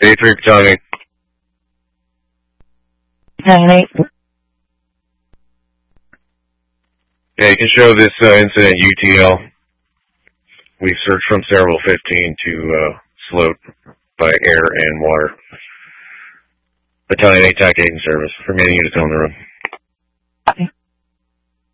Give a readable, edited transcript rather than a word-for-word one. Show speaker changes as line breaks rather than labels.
A3 Battalion.
9-8.
Yeah, you can show this incident UTL. We searched from Cerebral 15 to Sloat by air and water. Battalion 8 TAC 8 in service. Remaining units on the road.
Okay.